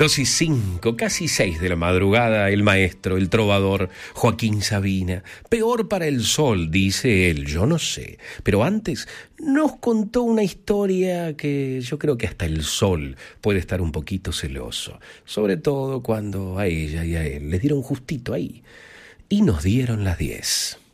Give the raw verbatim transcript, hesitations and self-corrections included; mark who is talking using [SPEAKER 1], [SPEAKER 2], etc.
[SPEAKER 1] Dos y cinco, casi seis de la madrugada, el maestro, el trovador, Joaquín Sabina. Peor para el sol, dice él, yo no sé. Pero antes nos contó una historia que yo creo que hasta el sol puede estar un poquito celoso. Sobre todo cuando a ella y a él les dieron justito ahí. Y nos dieron las diez.